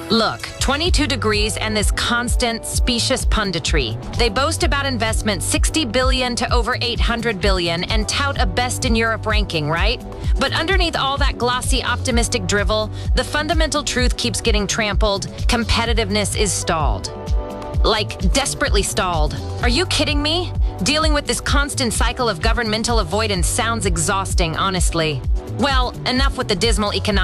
Look, 22 Degrees and this constant specious punditry. They boast about investment 60 billion to over 800 billion and tout a best in Europe ranking, right? But underneath all that glossy, optimistic drivel, the fundamental truth keeps getting trampled. Competitiveness is stalled. Like, desperately stalled. Are you kidding me? Dealing with this constant cycle of governmental avoidance sounds exhausting, honestly. Well, enough with the dismal economic